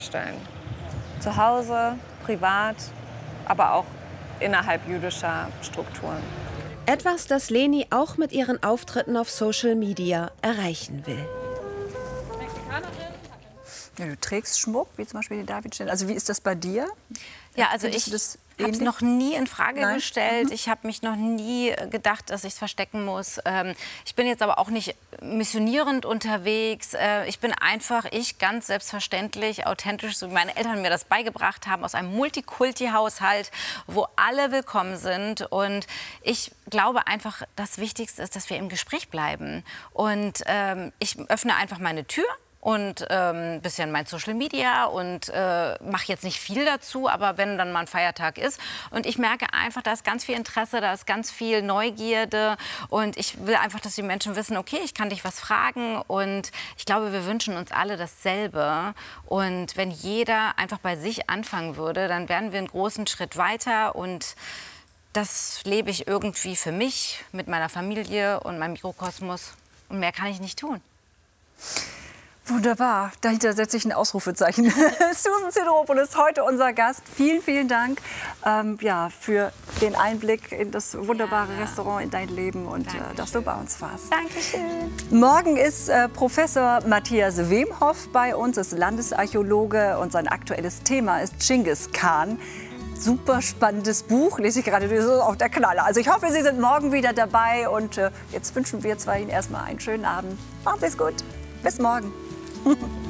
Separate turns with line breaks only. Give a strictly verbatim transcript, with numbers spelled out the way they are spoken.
stellen. Zu Hause, privat, aber auch innerhalb jüdischer Strukturen.
Etwas, das Leni auch mit ihren Auftritten auf Social Media erreichen will.
Ja, du trägst Schmuck, wie zum Beispiel die Davidsterne. Also wie ist das bei dir?
Ja, also
Findest
ich
du das
habe es
ähnlich?
noch nie in Frage
Nein?
gestellt.
Mhm.
Ich habe mich noch nie gedacht, dass ich es verstecken muss. Ähm, ich bin jetzt aber auch nicht missionierend unterwegs. Äh, ich bin einfach ich, ganz selbstverständlich, authentisch, so wie meine Eltern mir das beigebracht haben, aus einem Multikulti-Haushalt, wo alle willkommen sind. Und ich glaube einfach, das Wichtigste ist, dass wir im Gespräch bleiben. Und ähm, ich öffne einfach meine Tür und ein ähm, bisschen mein Social Media und äh, mache jetzt nicht viel dazu, aber wenn dann mal ein Feiertag ist und ich merke einfach, da ist ganz viel Interesse, da ist ganz viel Neugierde und ich will einfach, dass die Menschen wissen, okay, ich kann dich was fragen und ich glaube, wir wünschen uns alle dasselbe und wenn jeder einfach bei sich anfangen würde, dann wären wir einen großen Schritt weiter und das lebe ich irgendwie für mich, mit meiner Familie und meinem Mikrokosmos und mehr kann ich nicht tun.
Wunderbar, dahinter setze ich ein Ausrufezeichen. Susan Sideropoulos ist heute unser Gast. Vielen, vielen Dank ähm, ja, für den Einblick in das wunderbare ja. Restaurant, in dein Leben und äh, dass du bei uns warst.
Dankeschön.
Morgen ist äh, Professor Matthias Wemhoff bei uns, ist Landesarchäologe und sein aktuelles Thema ist Genghis Khan. Super spannendes Buch, lese ich gerade, das ist auch der Knaller. Also ich hoffe, Sie sind morgen wieder dabei und äh, jetzt wünschen wir zwei Ihnen erstmal einen schönen Abend. Machen Sie es gut. Bis morgen.